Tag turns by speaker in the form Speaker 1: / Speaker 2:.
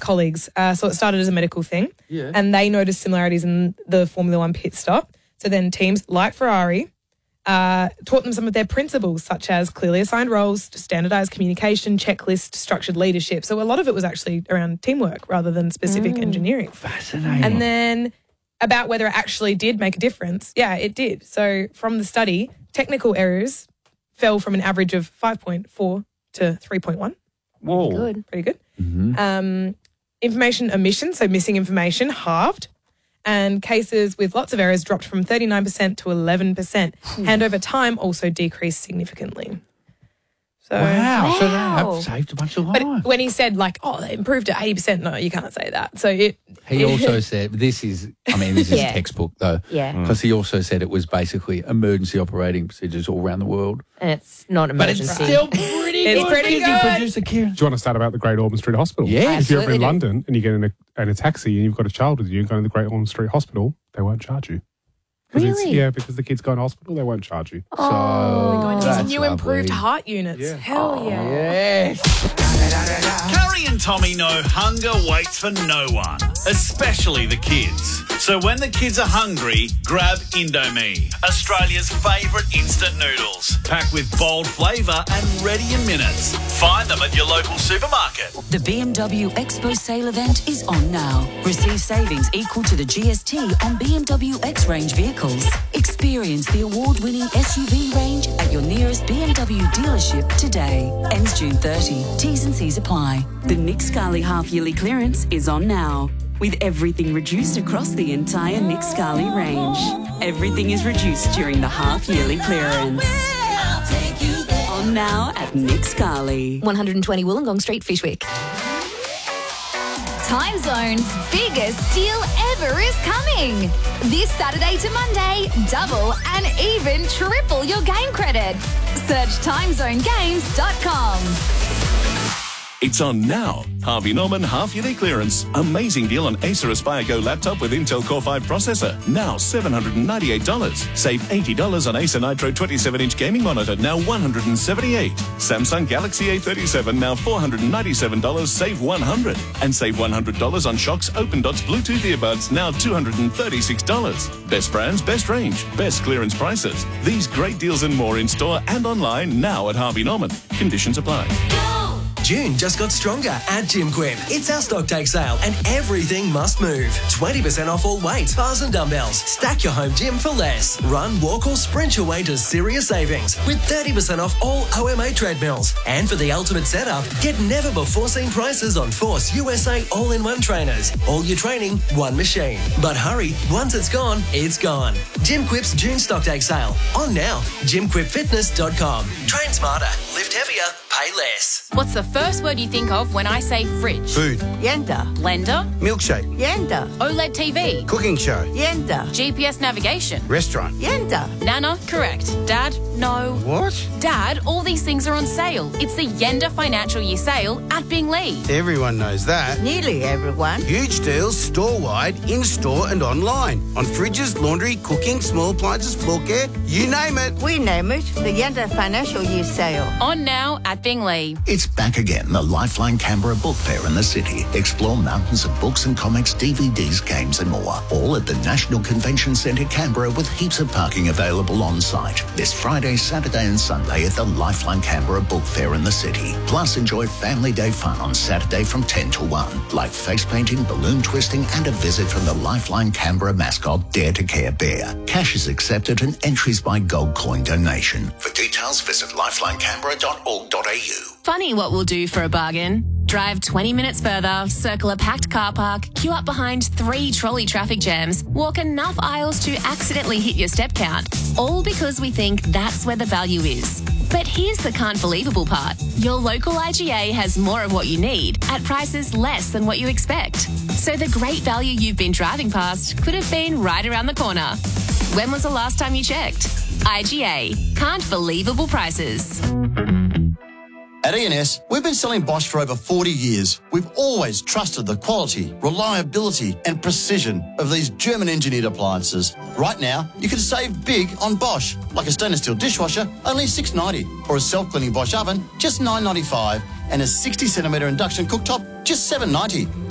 Speaker 1: ex-colleagues. So it started as a medical thing. Yeah. And they noticed similarities in the Formula One pit stop. So then teams like Ferrari taught them some of their principles, such as clearly assigned roles, standardised communication, checklist, structured leadership. So a lot of it was actually around teamwork rather than specific engineering.
Speaker 2: Fascinating.
Speaker 1: And then about whether it actually did make a difference. Yeah, it did. So from the study, technical errors fell from an average of 5.4 to 3.1.
Speaker 2: Whoa.
Speaker 3: Good.
Speaker 1: Pretty good. Information omission, so missing information, halved. And cases with lots of errors dropped from 39% to 11%. Handover time also decreased significantly. So,
Speaker 2: Wow. So they have saved a bunch of lives.
Speaker 1: but when he said, like, they improved at 80%, no, you can't say that. So
Speaker 2: He also said, this is textbook though.
Speaker 3: Yeah.
Speaker 2: Because he also said it was basically emergency operating procedures all around the world.
Speaker 3: And it's not emergency.
Speaker 2: But it's still pretty
Speaker 1: It's
Speaker 2: good.
Speaker 1: pretty good.
Speaker 2: Producer Kieran.
Speaker 4: Do you want to start about the Great Ormond Street Hospital?
Speaker 2: Yes.
Speaker 4: If you're ever in
Speaker 3: Absolutely do.
Speaker 4: London and you get in a taxi and you've got a child with you and go to the Great Ormond Street Hospital, they won't charge you.
Speaker 3: Really?
Speaker 4: Because the kid's going to hospital, they won't charge you.
Speaker 2: So
Speaker 1: going to these
Speaker 2: that's
Speaker 1: new improved
Speaker 2: lovely.
Speaker 1: heart units.
Speaker 4: Yeah.
Speaker 1: Hell yeah.
Speaker 2: Yes.
Speaker 5: Curry and Tommy know hunger waits for no one, especially the kids. So when the kids are hungry, grab Indomie, Australia's favourite instant noodles. Packed with bold flavour and ready in minutes. Find them at your local supermarket.
Speaker 6: The BMW Expo sale event is on now. Receive savings equal to the GST on BMW X-Range vehicles. Experience the award-winning SUV range at your nearest BMW dealership today. Ends June 30. T's and C's apply. The Nick Scali half-yearly clearance is on now. With everything reduced across the entire Nick Scali range. Everything is reduced during the half-yearly clearance. On now at Nick Scali.
Speaker 7: 120 Wollongong Street, Fishwick. Time Zone's biggest deal ever is coming. This Saturday to Monday, double and even triple your game credit. Search timezonegames.com.
Speaker 8: It's on now. Harvey Norman half-yearly clearance. Amazing deal on Acer Aspire Go laptop with Intel Core 5 processor. Now $798. Save $80 on Acer Nitro 27-inch gaming monitor. Now $178. Samsung Galaxy A37. Now $497. Save $100. And save $100 on Shox Open Dots Bluetooth earbuds. Now $236. Best brands, best range, best clearance prices. These great deals and more in store and online now at Harvey Norman. Conditions apply.
Speaker 9: June just got stronger at Gym Quip. It's our stock take sale and everything must move. 20% off all weights, bars and dumbbells. Stack your home gym for less. Run, walk or sprint your way to serious savings with 30% off all OMA treadmills. And for the ultimate setup, get never before seen prices on Force USA all-in-one trainers. All your training, one machine. But hurry, once it's gone, it's gone. Gym Quip's June stock take sale. On now, gymquipfitness.com. Train smarter, lift heavier, pay less.
Speaker 10: What's the first word you think of when I say fridge?
Speaker 11: Food.
Speaker 10: Yenda. Blender.
Speaker 11: Milkshake.
Speaker 10: Yenda. OLED TV.
Speaker 11: Cooking show.
Speaker 10: Yenda. GPS navigation.
Speaker 11: Restaurant.
Speaker 10: Yenda. Nana, correct. Dad, no.
Speaker 11: What?
Speaker 10: Dad, all these things are on sale. It's the Yenda Financial Year Sale at Binglee.
Speaker 11: Everyone knows that.
Speaker 10: Nearly everyone.
Speaker 11: Huge deals store-wide, in-store and online. On fridges, laundry, cooking, small appliances, floor care, you name it.
Speaker 12: We name it the Yenda Financial Year Sale.
Speaker 10: On now at Binglee.
Speaker 13: It's back again, the Lifeline Canberra Book Fair in the city. Explore mountains of books and comics, DVDs, games and more. All at the National Convention Centre, Canberra, with heaps of parking available on site. This Friday, Saturday and Sunday at the Lifeline Canberra Book Fair in the city. Plus enjoy Family Day fun on Saturday from 10 to 1. Like face painting, balloon twisting and a visit from the Lifeline Canberra mascot, Dare to Care Bear. Cash is accepted and entries by gold coin donation. For details, visit lifelinecanberra.org.au.
Speaker 10: Funny what we'll do for a bargain. Drive 20 minutes further, circle a packed car park, queue up behind 3 trolley traffic jams, walk enough aisles to accidentally hit your step count. All because we think that's where the value is. But here's the can't believable part. Your local IGA has more of what you need at prices less than what you expect. So the great value you've been driving past could have been right around the corner. When was the last time you checked? IGA. Can't believable prices.
Speaker 14: At E&S, we've been selling Bosch for over 40 years. We've always trusted the quality, reliability and precision of these German-engineered appliances. Right now, you can save big on Bosch, like a stainless steel dishwasher, only $6.90, or a self-cleaning Bosch oven, just $9.95, and a 60-centimetre induction cooktop, just $7.90.